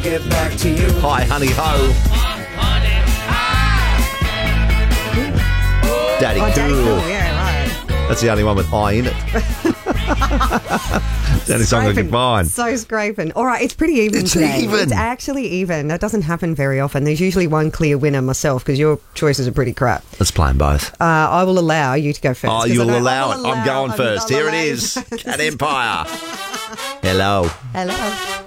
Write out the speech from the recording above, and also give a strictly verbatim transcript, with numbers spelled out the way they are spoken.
I'll get back to you. Hi, honey ho. Daddy Oh, Daddy Cool. Cool, yeah, right. That's the only one with I in it. The only song I can find. So scraping. All right, it's pretty even It's today. even. It's actually even. That doesn't happen very often. There's usually one clear winner myself because your choices are pretty crap. Let's play them both. Uh, I will allow you to go first. Oh, 'cause I you'll don't- I allow will it. I'm allow- going I'm- first. I'll Here it allow you is. first. Cat Empire. Hello. Hello.